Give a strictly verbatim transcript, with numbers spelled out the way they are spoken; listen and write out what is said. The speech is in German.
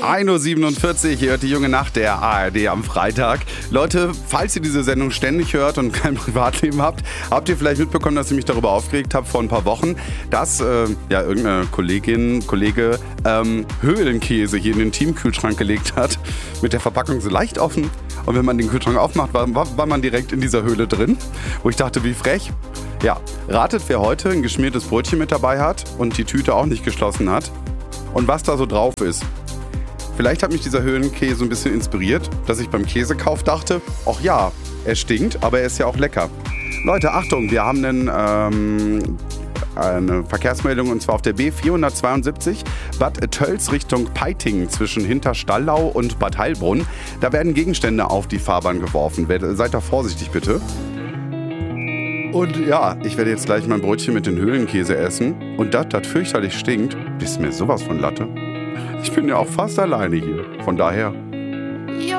ein Uhr siebenundvierzig, ihr hört die junge Nacht der A R D am Freitag. Leute, falls ihr diese Sendung ständig hört und kein Privatleben habt, habt ihr vielleicht mitbekommen, dass ich mich darüber aufgeregt habe vor ein paar Wochen, dass äh, ja irgendeine Kollegin, Kollege ähm, Höhlenkäse hier in den Teamkühlschrank gelegt hat, mit der Verpackung so leicht offen. Und wenn man den Kühlschrank aufmacht, war, war, war man direkt in dieser Höhle drin, wo ich dachte, wie frech. Ja, ratet, wer heute ein geschmiertes Brötchen mit dabei hat und die Tüte auch nicht geschlossen hat und was da so drauf ist. Vielleicht hat mich dieser Höhlenkäse ein bisschen inspiriert, dass ich beim Käsekauf dachte, ach ja, er stinkt, aber er ist ja auch lecker. Leute, Achtung, wir haben einen, ähm, eine Verkehrsmeldung und zwar auf der B vierhundertzweiundsiebzig Bad Tölz Richtung Peiting zwischen Hinterstallau und Bad Heilbrunn. Da werden Gegenstände auf die Fahrbahn geworfen. Seid da vorsichtig bitte. Und ja, ich werde jetzt gleich mein Brötchen mit den Höhlenkäse essen. Und das, das fürchterlich stinkt, ist mir sowas von Latte. Ich bin ja auch fast alleine hier. Von daher